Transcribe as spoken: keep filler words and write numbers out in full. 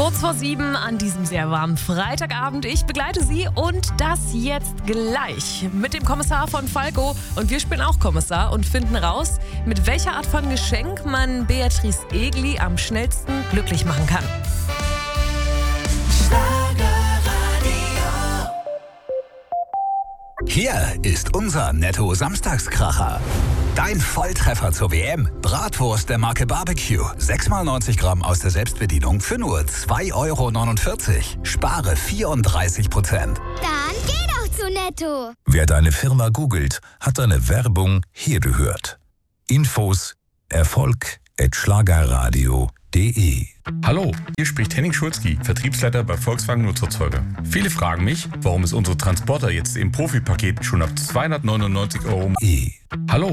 Kurz vor sieben an diesem sehr warmen Freitagabend. Ich begleite Sie und das jetzt gleich mit dem Kommissar von Falco. Und wir spielen auch Kommissar und finden raus, mit welcher Art von Geschenk man Beatrice Egli am schnellsten glücklich machen kann. Hier ist unser Netto-Samstagskracher. Dein Volltreffer zur W M. Bratwurst der Marke Barbecue. sechs mal neunzig Gramm aus der Selbstbedienung für nur zwei Euro neunundvierzig. Spare vierunddreißig Prozent. Dann geh doch zu Netto. Wer deine Firma googelt, hat deine Werbung hier gehört. Infos Erfolg at schlagerradio punkt de. Hallo, hier spricht Henning Schulzki, Vertriebsleiter bei Volkswagen Nutzerzeuger. Viele fragen mich, warum es unsere Transporter jetzt im Profipaket schon ab zweihundertneunundneunzig Euro. E. Hallo.